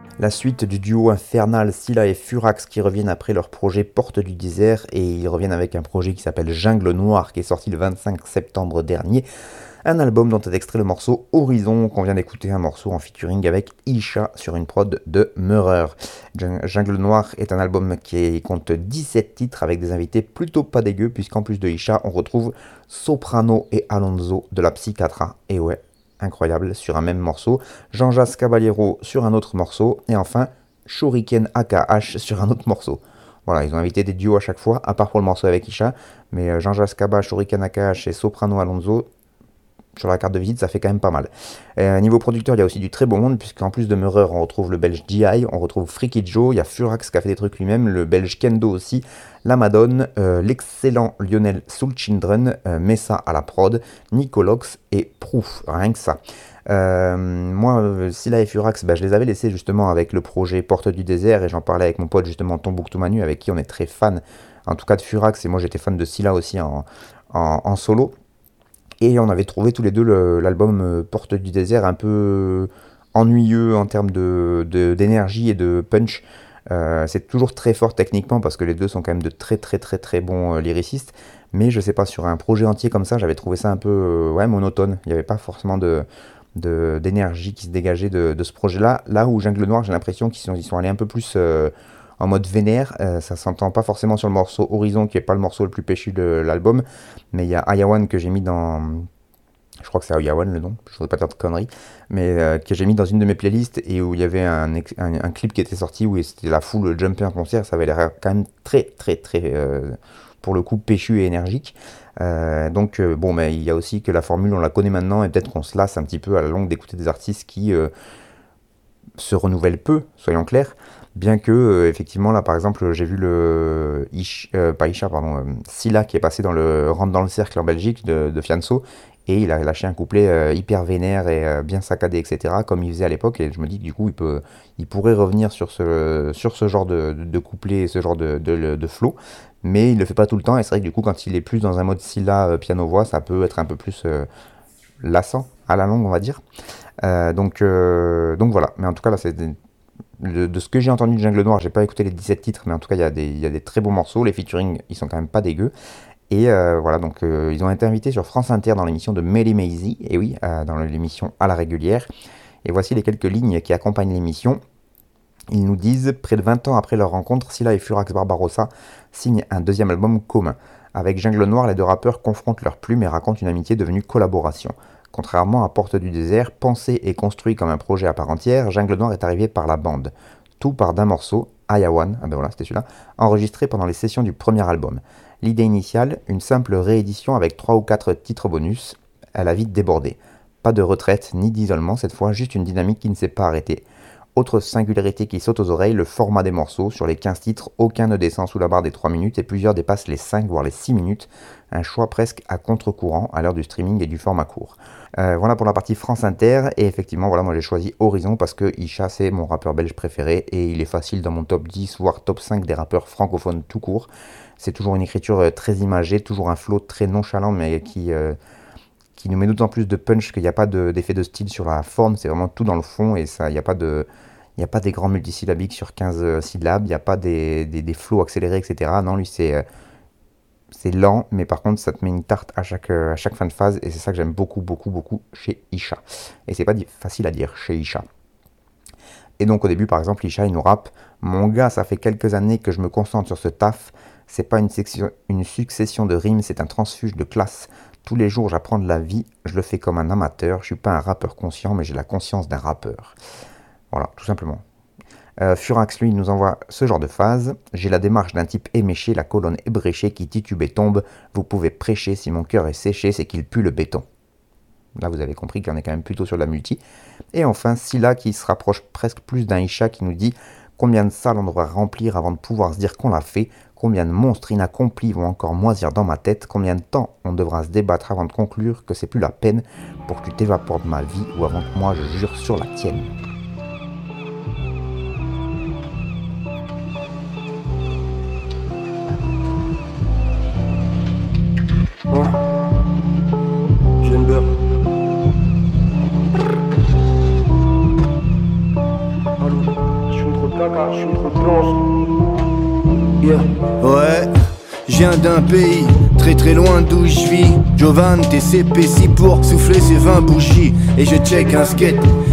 La suite du duo infernal Scylla et Furax qui reviennent après leur projet Porte du désert et ils reviennent avec un projet qui s'appelle Jungle Noir qui est sorti le 25 septembre dernier. Un album dont est extrait le morceau Horizon qu'on vient d'écouter, un morceau en featuring avec Isha sur une prod de Meurer. Jungle Noir est un album qui compte 17 titres avec des invités plutôt pas dégueux puisqu'en plus de Isha on retrouve Soprano et Alonso de la Psychiatra. Et ouais, incroyable, sur un même morceau, Jean-Jacques Caballero sur un autre morceau, et enfin Shuriken AKH sur un autre morceau. Voilà, ils ont invité des duos à chaque fois, à part pour le morceau avec Isha, mais Jean-Jacques Caballero, Shuriken AKH et Soprano Alonso, sur la carte de visite, ça fait quand même pas mal. Niveau producteur, il y a aussi du très bon monde, puisqu'en plus de Meurer, on retrouve le belge GI, on retrouve Freaky Joe, il y a Furax qui a fait des trucs lui-même, le belge Kendo aussi, la Madone, l'excellent Lionel Soulchildren, Messa à la prod, Nicolox et Proof, rien que ça. Moi, Scylla et Furax, bah, je les avais laissés justement avec le projet Porte du désert, et j'en parlais avec mon pote justement Tombouctou Manu, avec qui on est très fan, en tout cas de Furax, et moi j'étais fan de Scylla aussi en solo. Et on avait trouvé tous les deux l'album Porte du désert un peu ennuyeux en termes d'énergie et de punch. C'est toujours très fort techniquement parce que les deux sont quand même de très très très très bons lyricistes. Mais je sais pas, sur un projet entier comme ça, j'avais trouvé ça un peu ouais, monotone. Il n'y avait pas forcément d'énergie qui se dégageait de ce projet-là. Là où Jungle Noir, j'ai l'impression ils sont allés un peu plus en mode vénère. Ça s'entend pas forcément sur le morceau Horizon, qui est pas le morceau le plus péchu de l'album. Mais il y a Ayawan que j'ai mis dans. Je crois que c'est Ayawan le nom, je voudrais pas dire de conneries. Mais que j'ai mis dans une de mes playlists et où il y avait un clip qui était sorti où c'était la foule jumper en concert. Ça avait l'air quand même très, très, très. Pour le coup, péchu et énergique. Donc, bon, mais il y a aussi que la formule, on la connaît maintenant et peut-être qu'on se lasse un petit peu à la longue d'écouter des artistes qui se renouvellent peu, soyons clairs. Bien que, effectivement, là, par exemple, j'ai vu pas Isha, pardon, Scylla qui est passé dans le Rentre dans le cercle en Belgique de Fianso, et il a lâché un couplet hyper vénère et bien saccadé, etc., comme il faisait à l'époque, et je me dis que du coup, il pourrait revenir sur ce genre de couplet, ce genre de flow, mais il le fait pas tout le temps, et c'est vrai que du coup, quand il est plus dans un mode Scylla piano-voix, ça peut être un peu plus lassant à la longue, on va dire. Donc voilà, mais en tout cas, là, de ce que j'ai entendu de Jungle Noir, j'ai pas écouté les 17 titres, mais en tout cas, il y a des très beaux morceaux. Les featuring, ils sont quand même pas dégueux. Et voilà, donc ils ont été invités sur France Inter dans l'émission de Melly Maisy, et oui, dans l'émission à la régulière. Et voici les quelques lignes qui accompagnent l'émission. Ils nous disent, près de 20 ans après leur rencontre, Scylla et Furax Barbarossa signent un deuxième album commun. Avec Jungle Noir, les deux rappeurs confrontent leurs plumes et racontent une amitié devenue collaboration. Contrairement à Porte du désert, pensé et construit comme un projet à part entière, Jungle Noir est arrivé par la bande. Tout part d'un morceau, Ayawan, ah ben voilà, c'était celui-là, enregistré pendant les sessions du premier album. L'idée initiale, une simple réédition avec 3 ou 4 titres bonus, elle a vite débordé. Pas de retraite ni d'isolement cette fois, juste une dynamique qui ne s'est pas arrêtée. Autre singularité qui saute aux oreilles, le format des morceaux. Sur les 15 titres, aucun ne descend sous la barre des 3 minutes et plusieurs dépassent les 5 voire les 6 minutes. Un choix presque à contre-courant à l'heure du streaming et du format court. Voilà pour la partie France Inter. Et effectivement, voilà, moi j'ai choisi Horizon parce que Isha c'est mon rappeur belge préféré et il est facile dans mon top 10 voire top 5 des rappeurs francophones tout court. C'est toujours une écriture très imagée, toujours un flow très nonchalant mais qui nous met d'autant plus de punch qu'il n'y a pas d'effet de style sur la forme, c'est vraiment tout dans le fond et ça, il n'y a pas des grands multisyllabiques sur 15 syllabes, il n'y a pas des flows accélérés, etc. Non, lui c'est lent, mais par contre ça te met une tarte à chaque fin de phase et c'est ça que j'aime beaucoup, beaucoup, beaucoup chez Isha. Et c'est pas facile à dire chez Isha. Et donc au début, par exemple, Isha il nous rappe: Mon gars, ça fait quelques années que je me concentre sur ce taf. C'est pas une succession de rimes, c'est un transfuge de classe. Tous les jours, j'apprends de la vie. Je le fais comme un amateur. Je suis pas un rappeur conscient, mais j'ai la conscience d'un rappeur. Voilà, tout simplement. Furax, lui, nous envoie ce genre de phase. J'ai la démarche d'un type éméché, la colonne ébréchée qui titube et tombe. Vous pouvez prêcher, si mon cœur est séché, c'est qu'il pue le béton. Là, vous avez compris qu'on est quand même plutôt sur la multi. Et enfin, Scylla qui se rapproche presque plus d'un Isha qui nous dit: Combien de salles on devra remplir avant de pouvoir se dire qu'on l'a fait? Combien de monstres inaccomplis vont encore moisir dans ma tête? Combien de temps on devra se débattre avant de conclure que c'est plus la peine pour que tu t'évapores de ma vie ou avant que moi je jure sur la tienne? Ouais, j'ai une beurre. Allô. je suis trop blanche. Yeah. Ouais, je viens d'un pays très très loin d'où je vis. Jovan, TCP6 pour souffler ces 20 bougies. Et je check un skate